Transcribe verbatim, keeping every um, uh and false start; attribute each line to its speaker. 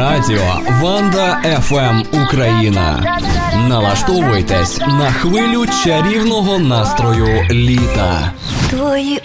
Speaker 1: Радіо Ванда еф ем Україна. Налаштовуйтесь на хвилю чарівного настрою літа.
Speaker 2: Твої